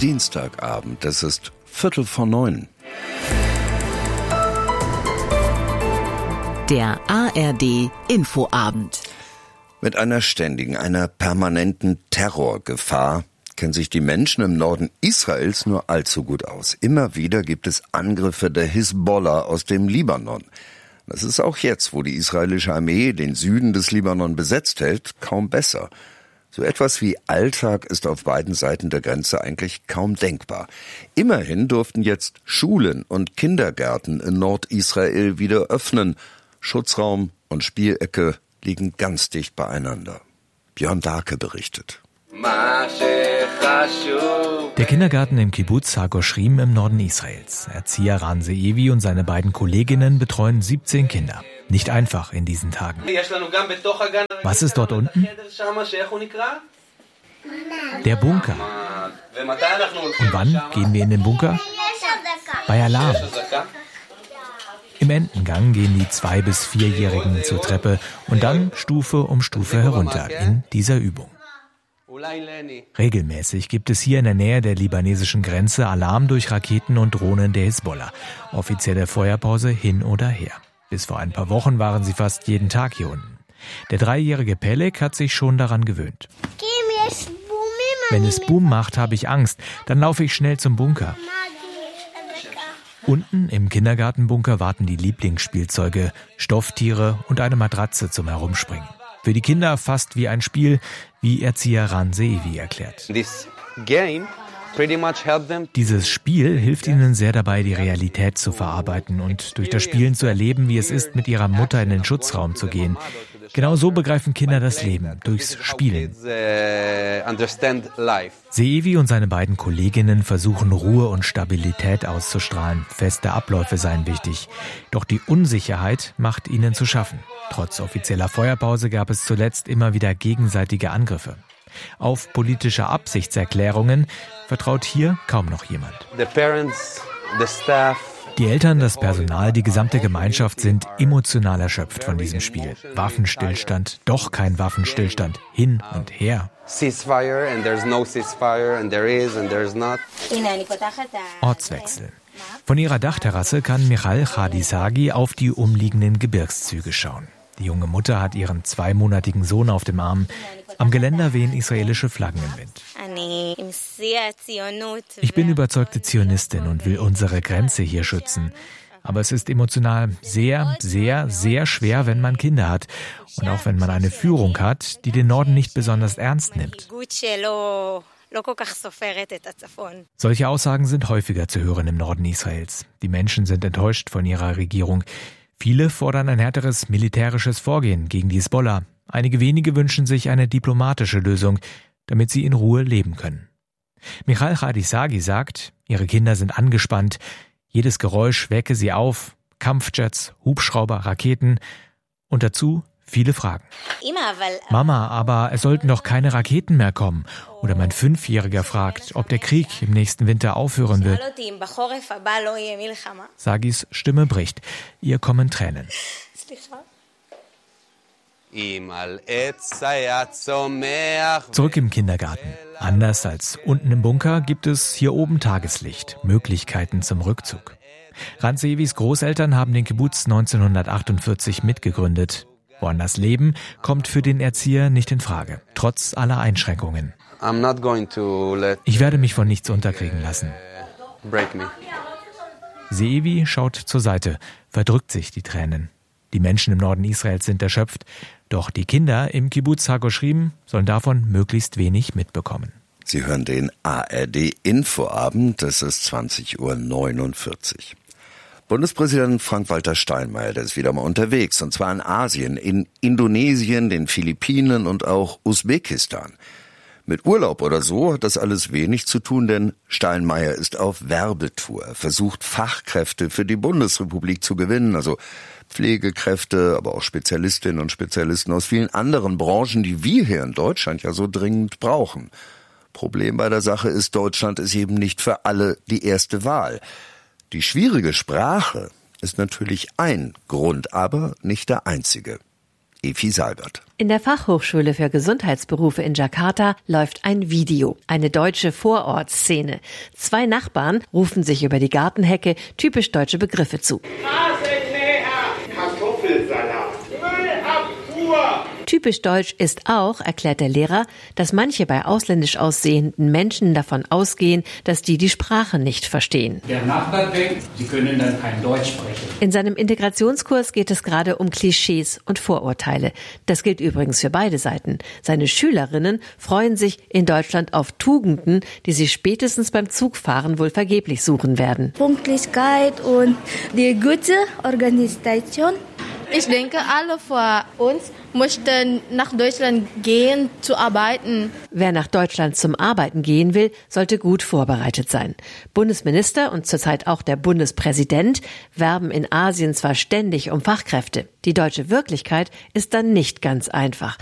Dienstagabend, es ist 8:45. Der ARD Infoabend. Mit einer ständigen, einer permanenten Terrorgefahr kennen sich die Menschen im Norden Israels nur allzu gut aus. Immer wieder gibt es Angriffe der Hisbollah aus dem Libanon. Das ist auch jetzt, wo die israelische Armee den Süden des Libanon besetzt hält, kaum besser. So etwas wie Alltag ist auf beiden Seiten der Grenze eigentlich kaum denkbar. Immerhin durften jetzt Schulen und Kindergärten in Nordisrael wieder öffnen. Schutzraum und Spielecke liegen ganz dicht beieinander. Björn Darke berichtet. Der Kindergarten im Kibbuz HaGoshrim im Norden Israels. Erzieher Ran Zeevi und seine beiden Kolleginnen betreuen 17 Kinder. Nicht einfach in diesen Tagen. Was ist dort unten? Der Bunker. Und wann gehen wir in den Bunker? Bei Alarm. Im Endengang gehen die 2- bis 4-Jährigen zur Treppe und dann Stufe um Stufe herunter in dieser Übung. Regelmäßig gibt es hier in der Nähe der libanesischen Grenze Alarm durch Raketen und Drohnen der Hisbollah. Offizielle Feuerpause hin oder her. Bis vor ein paar Wochen waren sie fast jeden Tag hier unten. Der 3-jährige Pelek hat sich schon daran gewöhnt. Wenn es Boom macht, habe ich Angst. Dann laufe ich schnell zum Bunker. Unten im Kindergartenbunker warten die Lieblingsspielzeuge, Stofftiere und eine Matratze zum Herumspringen. Für die Kinder fast wie ein Spiel, wie Erzieher Ran Zeevi erklärt. Dieses Spiel hilft ihnen sehr dabei, die Realität zu verarbeiten und durch das Spielen zu erleben, wie es ist, mit ihrer Mutter in den Schutzraum zu gehen. Genau so begreifen Kinder das Leben, durchs Spielen. Zeevi und seine beiden Kolleginnen versuchen, Ruhe und Stabilität auszustrahlen. Feste Abläufe seien wichtig. Doch die Unsicherheit macht ihnen zu schaffen. Trotz offizieller Feuerpause gab es zuletzt immer wieder gegenseitige Angriffe. Auf politische Absichtserklärungen vertraut hier kaum noch jemand. Die Eltern, das Personal, die gesamte Gemeinschaft sind emotional erschöpft von diesem Spiel. Waffenstillstand, doch kein Waffenstillstand, hin und her. Ortswechsel. Von ihrer Dachterrasse kann Michal Khadisagi auf die umliegenden Gebirgszüge schauen. Die junge Mutter hat ihren 2-monatigen Sohn auf dem Arm. Am Geländer wehen israelische Flaggen im Wind. Ich bin überzeugte Zionistin und will unsere Grenze hier schützen. Aber es ist emotional sehr, sehr, sehr schwer, wenn man Kinder hat. Und auch wenn man eine Führung hat, die den Norden nicht besonders ernst nimmt. Solche Aussagen sind häufiger zu hören im Norden Israels. Die Menschen sind enttäuscht von ihrer Regierung. Viele fordern ein härteres militärisches Vorgehen gegen die Hisbollah. Einige wenige wünschen sich eine diplomatische Lösung, damit sie in Ruhe leben können. Michal Khadisagi sagt, ihre Kinder sind angespannt. Jedes Geräusch wecke sie auf. Kampfjets, Hubschrauber, Raketen und dazu viele Fragen. Mama, aber es sollten doch keine Raketen mehr kommen. Oder mein 5-Jähriger fragt, ob der Krieg im nächsten Winter aufhören wird. Sagis Stimme bricht. Ihr kommen Tränen. Zurück im Kindergarten. Anders als unten im Bunker gibt es hier oben Tageslicht, Möglichkeiten zum Rückzug. Ran Zeevis Großeltern haben den Kibbuz 1948 mitgegründet. Woanders leben kommt für den Erzieher nicht in Frage, trotz aller Einschränkungen. Ich werde mich von nichts unterkriegen lassen. Zeevi schaut zur Seite, verdrückt sich die Tränen. Die Menschen im Norden Israels sind erschöpft, doch die Kinder im Kibbuz HaGoshrim sollen davon möglichst wenig mitbekommen. Sie hören den ARD Infoabend, es ist 20:49 Uhr. Bundespräsident Frank-Walter Steinmeier, der ist wieder mal unterwegs, und zwar in Asien, in Indonesien, den Philippinen und auch Usbekistan. Mit Urlaub oder so hat das alles wenig zu tun, denn Steinmeier ist auf Werbetour. Er versucht, Fachkräfte für die Bundesrepublik zu gewinnen, also Pflegekräfte, aber auch Spezialistinnen und Spezialisten aus vielen anderen Branchen, die wir hier in Deutschland ja so dringend brauchen. Problem bei der Sache ist, Deutschland ist eben nicht für alle die erste Wahl. Die schwierige Sprache ist natürlich ein Grund, aber nicht der einzige. Evi Seibert. In der Fachhochschule für Gesundheitsberufe in Jakarta läuft ein Video, eine deutsche Vorortszene. 2 Nachbarn rufen sich über die Gartenhecke typisch deutsche Begriffe zu. Kartoffelsalat, Müllabfuhr. Typisch deutsch ist auch, erklärt der Lehrer, dass manche bei ausländisch aussehenden Menschen davon ausgehen, dass die Sprache nicht verstehen. Der Nachbar denkt, sie können dann kein Deutsch sprechen. In seinem Integrationskurs geht es gerade um Klischees und Vorurteile. Das gilt übrigens für beide Seiten. Seine Schülerinnen freuen sich in Deutschland auf Tugenden, die sie spätestens beim Zugfahren wohl vergeblich suchen werden. Pünktlichkeit und die gute Organisation. Ich denke, alle von uns möchten nach Deutschland gehen, zu arbeiten. Wer nach Deutschland zum Arbeiten gehen will, sollte gut vorbereitet sein. Bundesminister und zurzeit auch der Bundespräsident werben in Asien zwar ständig um Fachkräfte. Die deutsche Wirklichkeit ist dann nicht ganz einfach.